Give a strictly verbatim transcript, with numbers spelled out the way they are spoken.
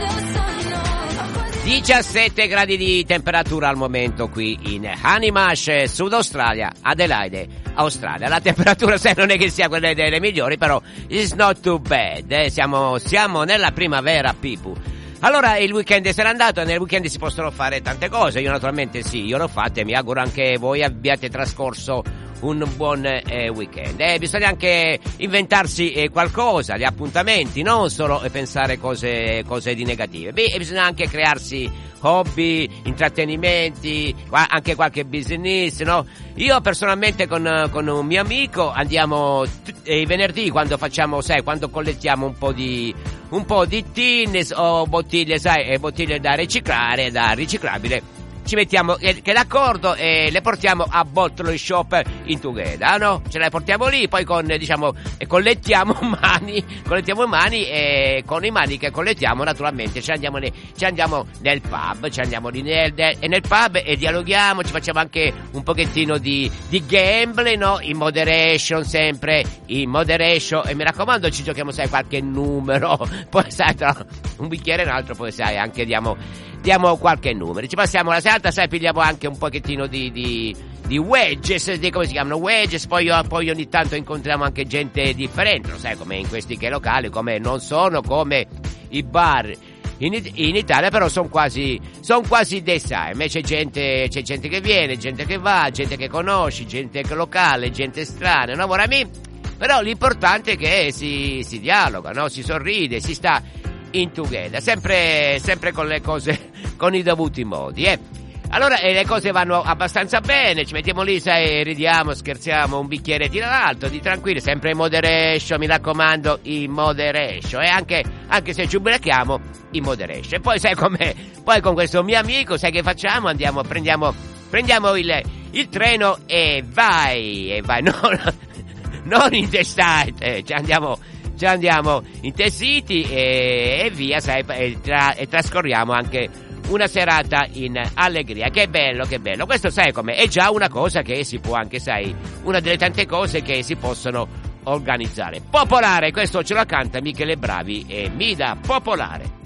diciassette gradi di temperatura al momento qui in Hanimash, Sud Australia, Adelaide, Australia. La temperatura se non è che sia quella delle migliori, però it's not too bad, eh? siamo, siamo nella primavera, Pipu. Allora il weekend sarà andato e nel weekend si possono fare tante cose, io naturalmente sì, io l'ho fatto e mi auguro anche voi abbiate trascorso un buon eh, weekend. Eh, bisogna anche inventarsi eh, qualcosa, gli appuntamenti, non solo eh, pensare cose, cose di negative. Beh, bisogna anche crearsi hobby, intrattenimenti, anche qualche business, no? Io personalmente con, con un mio amico andiamo t- i venerdì quando facciamo, sai, quando collettiamo un po' di un po' di tin o bottiglie, sai, bottiglie da riciclare, da riciclabile. Ci mettiamo che eh, d'accordo e le portiamo a Bottle Shop in Together, no? Ce le portiamo lì, poi con, diciamo, collettiamo mani, collettiamo mani e con i mani che collettiamo naturalmente ci andiamo, ne, ci andiamo nel pub, ci andiamo lì nel, nel, nel pub e dialoghiamo, ci facciamo anche un pochettino di, di gamble, no? In moderation sempre, in moderation e mi raccomando ci giochiamo, sai, qualche numero, poi sai, tra un bicchiere e un altro, poi sai, anche diamo... diamo qualche numero, ci passiamo la serata, sai, pigliamo anche un pochettino di, di, di wedges, di come si chiamano, wedges, poi, poi ogni tanto incontriamo anche gente differente, lo sai, come in questi che locali, come non sono come i bar in, in Italia, però sono quasi, sono quasi dei sai, c'è gente, c'è gente che viene, gente che va, gente che conosci, gente locale, gente strana, no, ora mi, però l'importante è che si, si dialoga, no, si sorride, si sta in together, sempre, sempre con le cose, con i dovuti modi, eh. Allora eh, le cose vanno abbastanza bene, ci mettiamo lì, sai, ridiamo, scherziamo, un bicchiere tira l'altro, di tranquillo, sempre in moderation, mi raccomando, in moderation, e anche, anche se ci ubriachiamo, in moderation. E poi sai com'è, poi con questo mio amico, sai che facciamo? Andiamo, prendiamo, prendiamo il, il treno e vai, e vai, no, non in testate, ci andiamo... ci andiamo in T-City e, e via, sai, e, tra, e trascorriamo anche una serata in allegria. Che bello, che bello. Questo, sai come, è già una cosa che si può anche, sai, una delle tante cose che si possono organizzare. Popolare, questo ce lo canta Michele Bravi e Mida Popolare.